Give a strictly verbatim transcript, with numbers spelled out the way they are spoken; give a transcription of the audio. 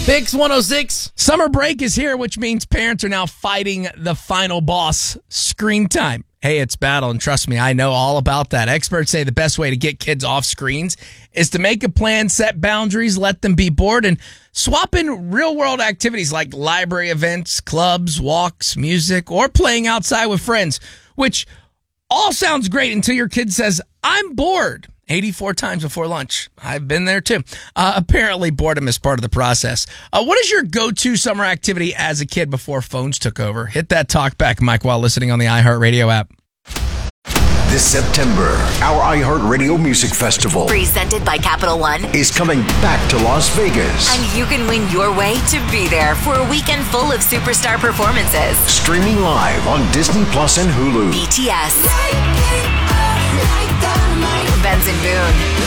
Bix one oh six. Summer break is here, which means parents are now fighting the final boss, screen time. Hey, it's battle, and trust me, I know all about that. Experts say the best way to get kids off screens is to make a plan, set boundaries, let them be bored, and swap in real-world activities like library events, clubs, walks, music, or playing outside with friends, which all sounds great until your kid says, I'm bored. eighty-four times before lunch. I've been there too. Uh, apparently, boredom is part of the process. Uh, what is your go-to summer activity as a kid before phones took over? Hit that talk back mic while listening on the iHeartRadio app. This September, our iHeartRadio Music Festival, presented by Capital One, is coming back to Las Vegas. And you can win your way to be there for a weekend full of superstar performances. Streaming live on Disney Plus and Hulu. B T S. Benson Boone.